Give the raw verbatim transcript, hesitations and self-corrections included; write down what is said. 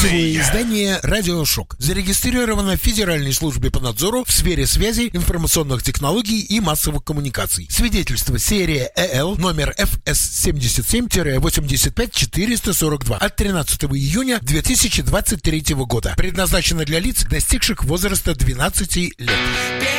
Путевое издание «Радиошок» зарегистрировано в Федеральной службе по надзору в сфере связи, информационных технологий и массовых коммуникаций. Свидетельство серия ЭЛ номер эф эс семьдесят семь восемьдесят пять четыреста сорок два от тринадцатого июня две тысячи двадцать третьего года. Предназначено для лиц, достигших возраста двенадцати лет.